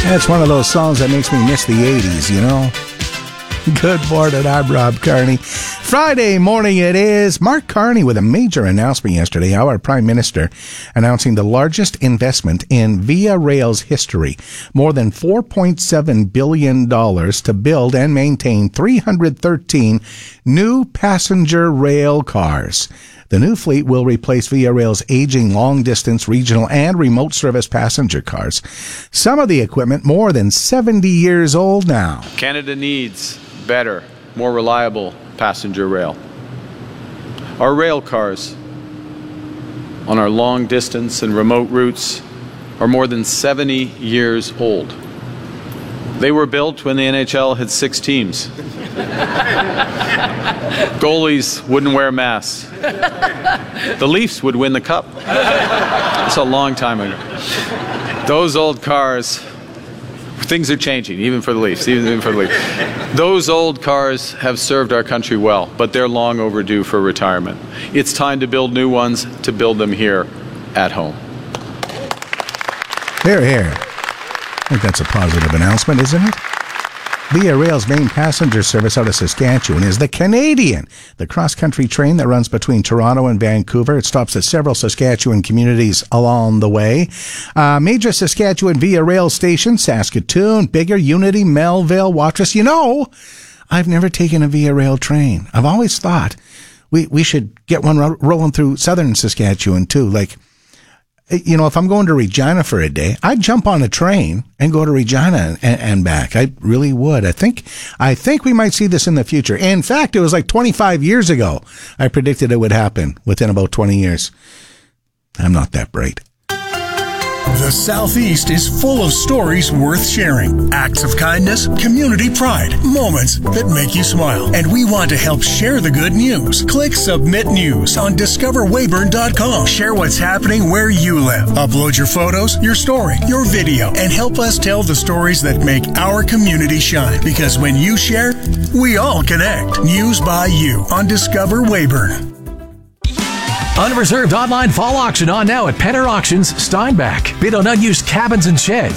That's one of those songs that makes me miss the 80s, you know? Good morning, I'm Rob Carney. Friday morning it is. Mark Carney with a major announcement yesterday. Our Prime Minister announcing the largest investment in Via Rail's history. More than $4.7 billion to build and maintain 313 new passenger rail cars. The new fleet will replace Via Rail's aging long-distance, regional, and remote service passenger cars. Some of the equipment more than 70 years old now. Canada needs better, more reliable passenger rail. Our rail cars on our long-distance and remote routes are more than 70 years old. They were built when the NHL had 6 teams. Goalies wouldn't wear masks. The Leafs would win the cup. That's a long time ago. Those old cars, things are changing, even for the Leafs, Those old cars have served our country well, but they're long overdue for retirement. It's time to build new ones, to build them here at home. Here, here. I think that's a positive announcement, isn't it? Via Rail's main passenger service out of Saskatchewan is the Canadian, the cross-country train that runs between Toronto and Vancouver. It stops at several Saskatchewan communities along the way. Major Saskatchewan Via Rail stations, Saskatoon, Bigger, Unity, Melville, Watrous. You know, I've never taken a Via Rail train. I've always thought we should get one rolling through southern Saskatchewan too. Like, you know, if I'm going to Regina for a day, I'd jump on a train and go to Regina and back. I really would. I think we might see this in the future. In fact, it was like 25 years ago I predicted it would happen within about 20 years. I'm not that bright. The Southeast is full of stories worth sharing. Acts of kindness, community pride, moments that make you smile. And we want to help share the good news. Click Submit News on DiscoverWeyburn.com. Share what's happening where you live. Upload your photos, your story, your video, and help us tell the stories that make our community shine. Because when you share, we all connect. News by you on Discover Weyburn. Unreserved online fall auction on now at Penner Auctions, Steinbach. Bid on unused cabins and sheds.